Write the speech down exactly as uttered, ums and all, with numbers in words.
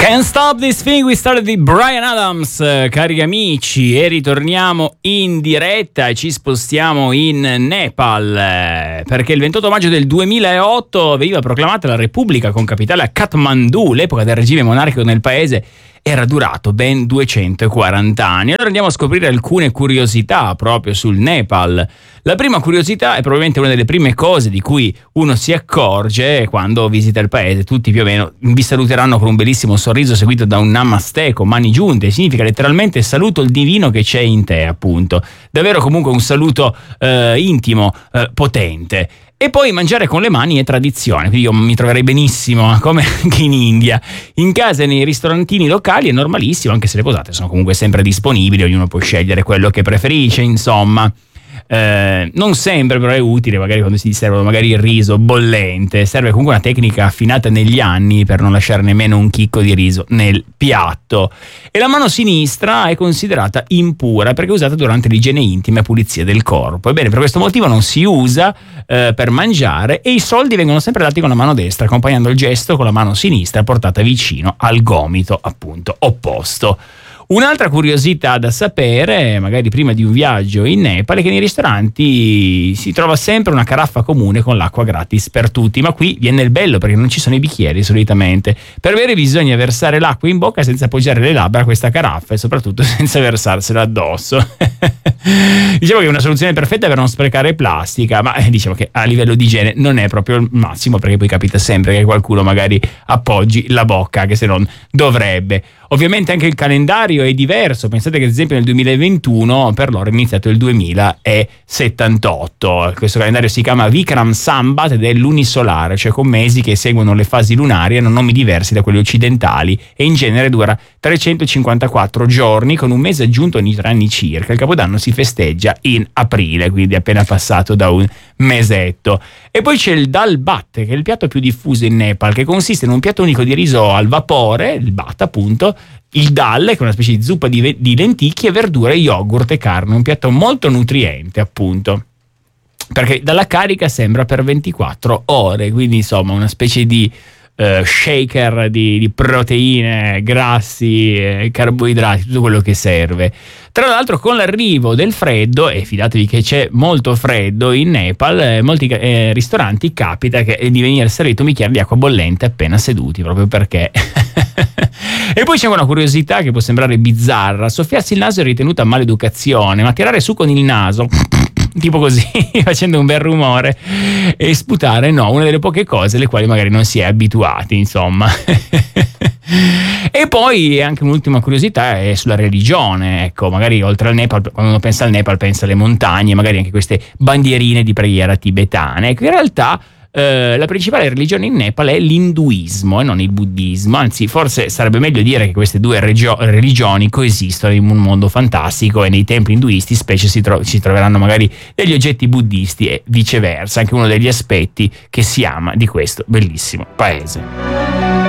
Can't Stop This Thing, we started di Bryan Adams, cari amici, e ritorniamo in diretta e ci spostiamo in Nepal, perché il ventotto maggio del duemilaotto veniva proclamata la Repubblica con capitale a Kathmandu. L'epoca del regime monarchico nel paese era durato ben duecentoquaranta anni. Allora andiamo a scoprire alcune curiosità proprio sul Nepal. La prima curiosità è probabilmente una delle prime cose di cui uno si accorge quando visita il paese. Tutti più o meno vi saluteranno con un bellissimo sorriso seguito da un namaste con mani giunte. Significa letteralmente saluto il divino che c'è in te, appunto. Davvero comunque un saluto eh, intimo, eh, potente. E poi mangiare con le mani è tradizione, quindi io mi troverei benissimo, come anche in India. In casa e nei ristorantini locali è normalissimo, anche se le posate sono comunque sempre disponibili, ognuno può scegliere quello che preferisce, insomma. Eh, non sempre però è utile, magari quando si servono magari il riso bollente, serve comunque una tecnica affinata negli anni per non lasciare nemmeno un chicco di riso nel piatto. E la mano sinistra è considerata impura perché è usata durante l'igiene intima e pulizia del corpo. Ebbene, per questo motivo non si usa eh, per mangiare, e i soldi vengono sempre dati con la mano destra, accompagnando il gesto con la mano sinistra portata vicino al gomito, appunto, opposto. Un'altra curiosità da sapere, magari prima di un viaggio in Nepal, è che nei ristoranti si trova sempre una caraffa comune con l'acqua gratis per tutti, ma qui viene il bello perché non ci sono i bicchieri solitamente. Per bere bisogna versare l'acqua in bocca senza appoggiare le labbra a questa caraffa e soprattutto senza versarsela addosso. Diciamo che è una soluzione perfetta per non sprecare plastica, ma diciamo che a livello di igiene non è proprio il massimo, perché poi capita sempre che qualcuno magari appoggi la bocca che se non dovrebbe. Ovviamente anche il calendario è diverso. Pensate che ad esempio nel duemilaventuno per loro è iniziato il duemilasettantotto. Questo calendario si chiama Vikram Sambat ed è lunisolare, cioè con mesi che seguono le fasi lunari e hanno nomi diversi da quelli occidentali, e in genere dura trecentocinquantaquattro giorni con un mese aggiunto ogni tre anni circa. Il Capodanno si festeggia in aprile, quindi appena passato da un mesetto. E poi c'è il dal bhat, che è il piatto più diffuso in Nepal, che consiste in un piatto unico di riso al vapore, il bhat appunto, il dal, che è una specie di zuppa di, di lenticchie, verdure, yogurt e carne, un piatto molto nutriente appunto, perché dalla carica sembra per ventiquattro ore, quindi insomma una specie di Uh, shaker di, di proteine, grassi, eh, carboidrati, tutto quello che serve. Tra l'altro con l'arrivo del freddo, e fidatevi che c'è molto freddo in Nepal, eh, molti eh, ristoranti capita che di venire servito un bicchiere di acqua bollente appena seduti, proprio perché E poi c'è una curiosità che può sembrare bizzarra: soffiarsi il naso è ritenuta maleducazione, ma tirare su con il naso tipo così, facendo un bel rumore, e sputare no, una delle poche cose alle quali magari non si è abituati, insomma. E poi anche un'ultima curiosità è sulla religione. Ecco, magari oltre al Nepal, quando uno pensa al Nepal pensa alle montagne, magari anche queste bandierine di preghiera tibetane. Ecco, in realtà Uh, la principale religione in Nepal è l'induismo e non il buddismo, anzi forse sarebbe meglio dire che queste due regio- religioni coesistono in un mondo fantastico, e nei templi induisti specie si, tro- si troveranno magari degli oggetti buddisti e viceversa, anche uno degli aspetti che si ama di questo bellissimo paese.